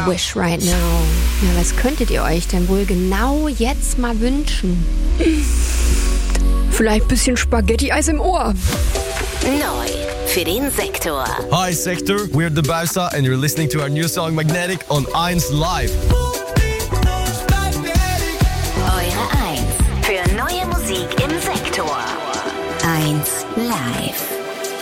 wish right now? Ja, was könntet ihr euch denn wohl genau jetzt mal wünschen? Vielleicht ein bisschen Spaghetti-Eis im Ohr. Neu für den Sektor. Hi Sektor, we're the Bausa and you're listening to our new song Magnetic on 1 Live.